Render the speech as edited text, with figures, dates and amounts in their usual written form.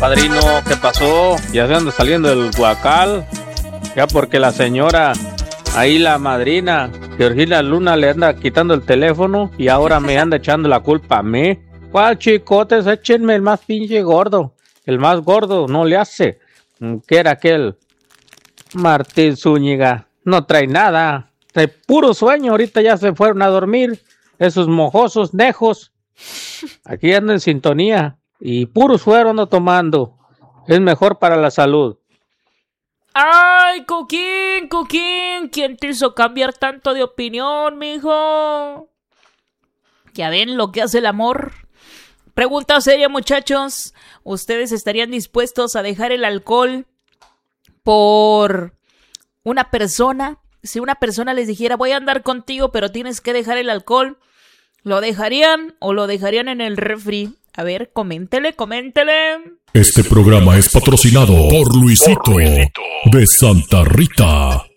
Padrino, ¿qué pasó? Ya se anda saliendo del huacal. Ya porque la señora, ahí la madrina, Georgina Luna, le anda quitando el teléfono y ahora me anda echando la culpa a mí. ¿Cuál chicotes? Échenme el más pinche gordo. El más gordo no le hace. ¿Qué era aquel? Martín Zúñiga. No trae nada. Trae puro sueño. Ahorita ya se fueron a dormir. Esos mojosos nejos. Aquí ando en sintonía. Y puro suero ando tomando. Es mejor para la salud. ¡Ay, Coquín! ¿Quién te hizo cambiar tanto de opinión, mijo? ¿Ya ven lo que hace el amor? Pregunta seria, muchachos. ¿Ustedes estarían dispuestos a dejar el alcohol por una persona? Si una persona les dijera, voy a andar contigo, pero tienes que dejar el alcohol, ¿lo dejarían o lo dejarían en el refri? A ver, coméntele. Este programa es patrocinado por Luisito de Santa Rita.